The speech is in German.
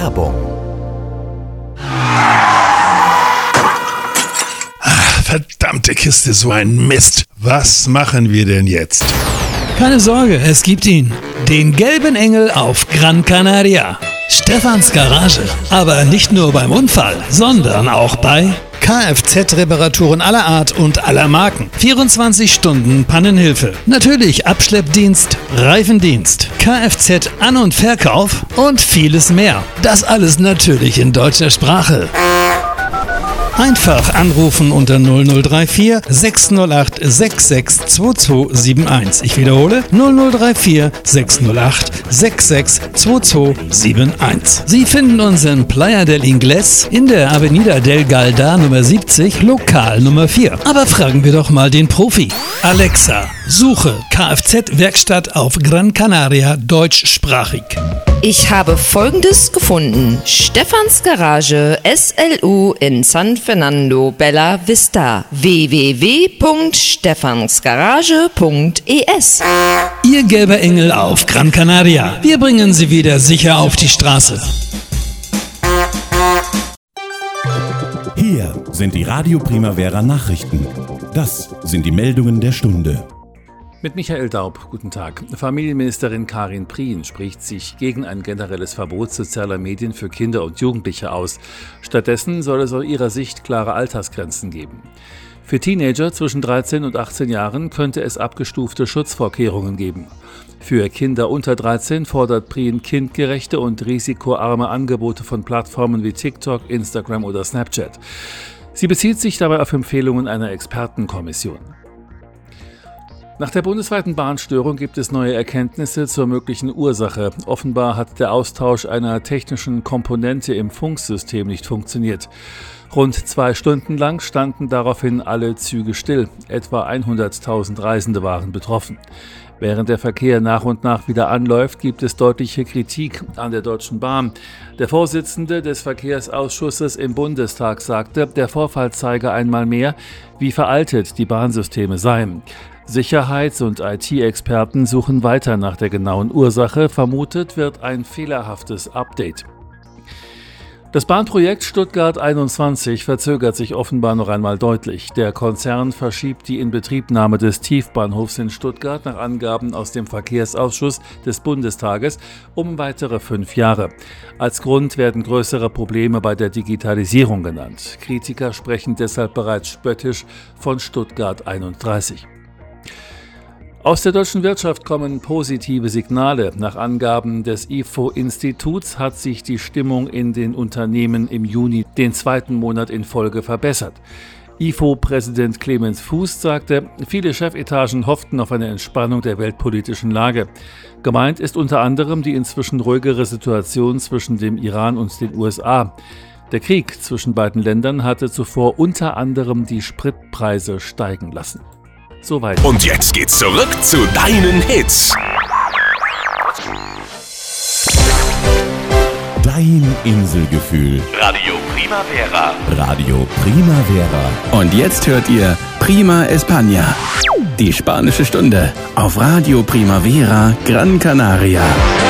Werbung. Verdammte Kiste, so ein Mist. Was machen wir denn jetzt? Keine Sorge, es gibt ihn. Den gelben Engel auf Gran Canaria. Stefans Garage. Aber nicht nur beim Unfall, sondern auch bei Kfz-Reparaturen aller Art und aller Marken. 24 Stunden Pannenhilfe. Natürlich Abschleppdienst, Reifendienst, Kfz-An- und Verkauf und vieles mehr. Das alles natürlich in deutscher Sprache. Einfach anrufen unter 0034 608 662271. Ich wiederhole 0034 608 662271. Sie finden uns in Playa del Ingles in der Avenida del Galda Nummer 70, Lokal Nummer 4. Aber fragen wir doch mal den Profi. Alexa, suche Kfz-Werkstatt auf Gran Canaria deutschsprachig. Ich habe Folgendes gefunden. Stefans Garage SLU in San Fernando Bella Vista. www.stefansgarage.es. Ihr gelber Engel auf Gran Canaria. Wir bringen Sie wieder sicher auf die Straße. Hier sind die Radio Primavera Nachrichten. Das sind die Meldungen der Stunde. Mit Michael Daub, guten Tag. Familienministerin Karin Prien spricht sich gegen ein generelles Verbot sozialer Medien für Kinder und Jugendliche aus. Stattdessen soll es aus ihrer Sicht klare Altersgrenzen geben. Für Teenager zwischen 13 und 18 Jahren könnte es abgestufte Schutzvorkehrungen geben. Für Kinder unter 13 fordert Prien kindgerechte und risikoarme Angebote von Plattformen wie TikTok, Instagram oder Snapchat. Sie bezieht sich dabei auf Empfehlungen einer Expertenkommission. Nach der bundesweiten Bahnstörung gibt es neue Erkenntnisse zur möglichen Ursache. Offenbar hat der Austausch einer technischen Komponente im Funksystem nicht funktioniert. Rund 2 Stunden lang standen daraufhin alle Züge still. Etwa 100.000 Reisende waren betroffen. Während der Verkehr nach und nach wieder anläuft, gibt es deutliche Kritik an der Deutschen Bahn. Der Vorsitzende des Verkehrsausschusses im Bundestag sagte, der Vorfall zeige einmal mehr, wie veraltet die Bahnsysteme seien. Sicherheits- und IT-Experten suchen weiter nach der genauen Ursache. Vermutet wird ein fehlerhaftes Update. Das Bahnprojekt Stuttgart 21 verzögert sich offenbar noch einmal deutlich. Der Konzern verschiebt die Inbetriebnahme des Tiefbahnhofs in Stuttgart nach Angaben aus dem Verkehrsausschuss des Bundestages um weitere 5 Jahre. Als Grund werden größere Probleme bei der Digitalisierung genannt. Kritiker sprechen deshalb bereits spöttisch von Stuttgart 31. Aus der deutschen Wirtschaft kommen positive Signale. Nach Angaben des IFO-Instituts hat sich die Stimmung in den Unternehmen im Juni den 2. Monat in Folge verbessert. IFO-Präsident Clemens Fuß sagte, viele Chefetagen hofften auf eine Entspannung der weltpolitischen Lage. Gemeint ist unter anderem die inzwischen ruhigere Situation zwischen dem Iran und den USA. Der Krieg zwischen beiden Ländern hatte zuvor unter anderem die Spritpreise steigen lassen. Soweit. Und jetzt geht's zurück zu deinen Hits. Dein Inselgefühl. Radio Primavera. Radio Primavera. Und jetzt hört ihr Prima España, die spanische Stunde auf Radio Primavera Gran Canaria.